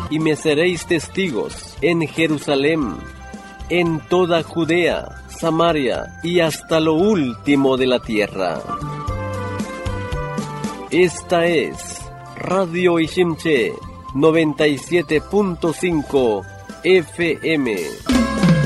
y me seréis testigos en Jerusalén, en toda Judea, Samaria y hasta lo último de la tierra. Esta es Radio Ishimche 97.5 FM.